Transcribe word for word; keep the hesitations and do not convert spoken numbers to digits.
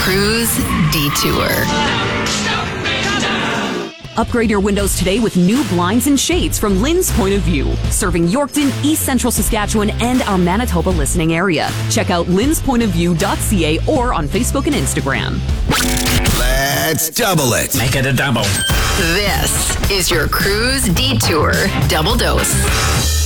Cruise Detour. Upgrade your windows today with new blinds and shades from Lynn's Point of View, serving Yorkton, East Central Saskatchewan, and our Manitoba listening area. Check out lyns point of view dot c a or on Facebook and Instagram. Let's double it. Make it a double. This is your Cruise Detour Double Dose.